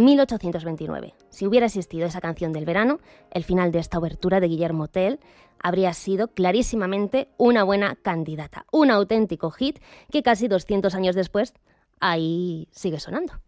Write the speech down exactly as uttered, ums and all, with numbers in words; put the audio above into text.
mil ochocientos veintinueve. Si hubiera existido esa canción del verano, el final de esta obertura de Guillermo Tell habría sido clarísimamente una buena candidata, un auténtico hit que casi doscientos años después ahí sigue sonando.